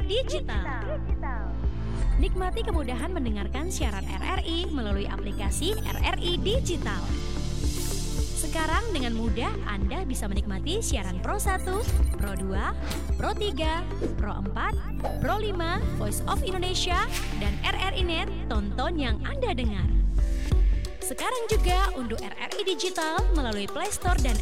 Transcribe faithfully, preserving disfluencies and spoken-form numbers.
Digital. Nikmati kemudahan mendengarkan siaran R R I melalui aplikasi R R I Digital. Sekarang dengan mudah Anda bisa menikmati siaran Pro satu, Pro dua, Pro tiga, Pro empat, Pro lima, Voice of Indonesia, dan R R I Net, tonton yang Anda dengar. Sekarang juga unduh R R I Digital melalui Play Store dan